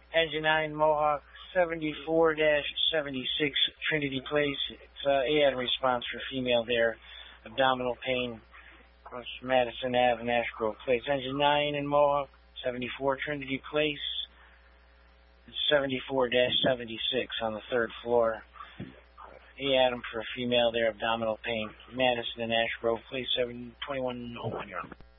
Engine 9 Mohawk 74-76 Trinity Place. It's AAD response for female there. Abdominal pain across Madison Ave and Ash Grove Place. Engine 9 in Mohawk 74 Trinity Place. It's 74-76 on the third floor. AAD for a female there. Abdominal pain. Madison and Ash Grove Place 72101.